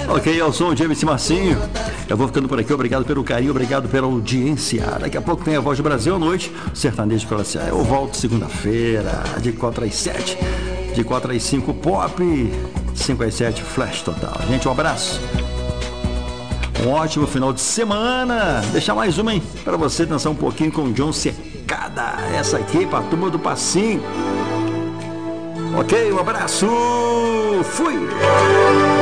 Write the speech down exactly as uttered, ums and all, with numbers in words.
Ok, eu sou o James Marcinho. Eu vou ficando por aqui. Obrigado pelo carinho, obrigado pela audiência. Daqui a pouco tem a Voz do Brasil à noite, Sertanejo pela C A. Eu volto segunda-feira, de quatro às sete, de quatro às cinco Pop, cinco às sete Flash Total. Gente, um abraço. Um ótimo final de semana. Deixar mais uma, hein, para você dançar um pouquinho com o John Secada. Essa aqui pra turma do Passinho. Ok, um abraço. Fui.